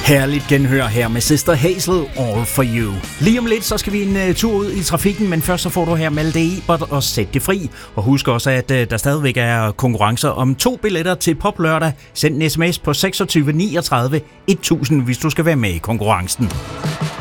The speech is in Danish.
Herligt genhør her med Sister Hazel, All For You. Lige om lidt, så skal vi en tur ud i trafikken, men først så får du her Malte Ebert og Sæt det fri. Og husk også, at der stadigvæk er konkurrencer om 2 billetter til Pop Lørdag. Send en sms på 26 39 1000, hvis du skal være med i konkurrencen.